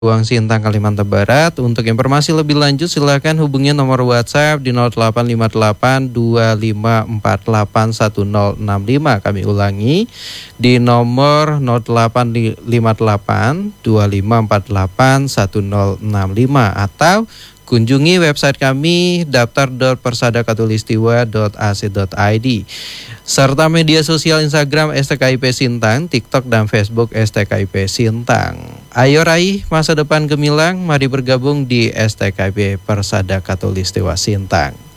Uang Sintang, Kalimantan Barat. Untuk informasi lebih lanjut silakan hubungi nomor WhatsApp di 085825481065. Kami ulangi di nomor 085825481065 atau kunjungi website kami daftar.persadakatulistiwa.ac.id serta media sosial Instagram STKIP Sintang, TikTok dan Facebook STKIP Sintang. Ayo raih masa depan gemilang, mari bergabung di STKIP Persada Katulistiwa Sintang.